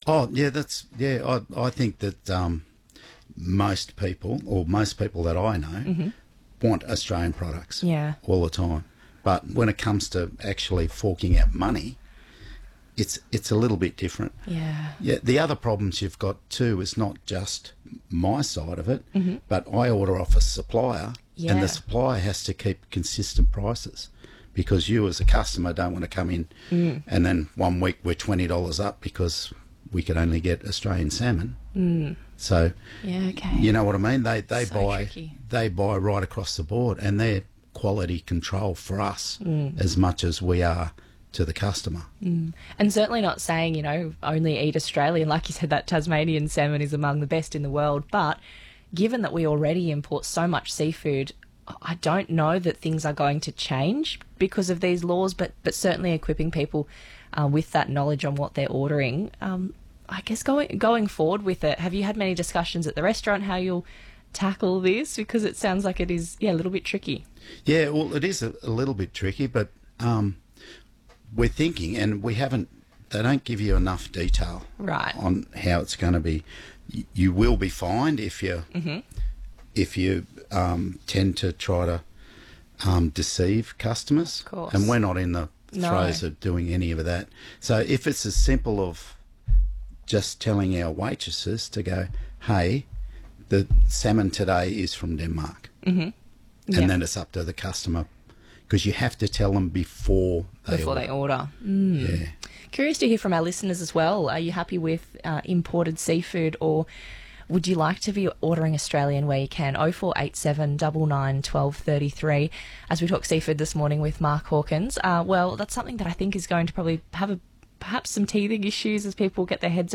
Oh, yeah, I think that most people that I know want Australian products Yeah. all the time. But when it comes to actually forking out money, it's a little bit different. Yeah. Yeah, the other problems you've got too is not just my side of it, but I order off a supplier, and Yeah. the supplier has to keep consistent prices because you as a customer don't want to come in and then 1 week we're $20 up because we could only get Australian salmon. So Yeah, okay. you know what I mean? They So tricky. buy right across the board, and they're quality control for us as much as we are to the customer. And certainly not saying, you know, only eat Australian. Like you said, that Tasmanian salmon is among the best in the world. But given that we already import so much seafood, I don't know that things are going to change because of these laws, but certainly equipping people with that knowledge on what they're ordering. I guess going forward with it, have you had many discussions at the restaurant how you'll tackle this? Because it sounds like it is, a little bit tricky. Yeah, well, it is a little bit tricky, but we're thinking, and they don't give you enough detail Right. on how it's going to be. You will be fined if you tend to try to deceive customers. Of course. And we're not in the No. throes of doing any of that. So if it's as simple of just telling our waitresses to go, hey, the salmon today is from Denmark. And then it's up to the customer, because you have to tell them before they order. Yeah. Curious to hear from our listeners as well. Are you happy with imported seafood, or would you like to be ordering Australian where you can? 0487 99 12 33. As we talk seafood this morning with Mark Hawkins, well, that's something that I think is going to probably have perhaps some teething issues as people get their heads